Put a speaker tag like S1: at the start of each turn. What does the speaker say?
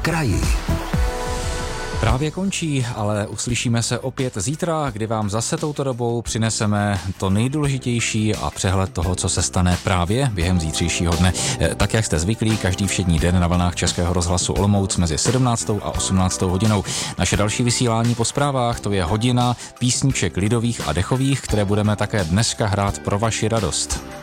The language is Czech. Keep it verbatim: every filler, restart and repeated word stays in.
S1: kraji.
S2: Právě končí, ale uslyšíme se opět zítra, kdy vám zase touto dobou přineseme to nejdůležitější a přehled toho, co se stane právě během zítřejšího dne. Tak, jak jste zvyklí, každý všední den na vlnách Českého rozhlasu Olomouc mezi sedmnáctou a osmnáctou hodinou. Naše další vysílání po zprávách, to je hodina písniček lidových a dechových, které budeme také dneska hrát pro vaši radost.